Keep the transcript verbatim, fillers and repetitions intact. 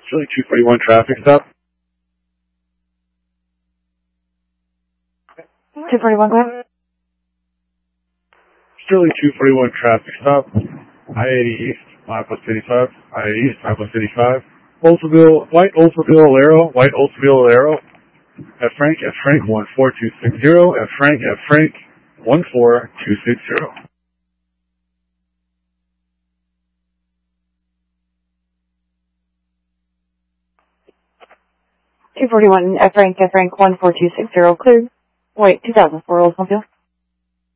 Sterling two forty-one traffic stop. two forty-one, go ahead. Sterling two forty-one traffic stop. I eighty East, five plus eighty-five. I eighty East, five plus eighty-five. Oldsmobile, white Oldsmobile Alero, white Oldsmobile Alero. At Frank, at Frank one four two six zero. At Frank, at Frank one four two six zero. two forty-one, F Frank, F Frank one four two six zero, cleared. Wait, two thousand four Oldsmobile.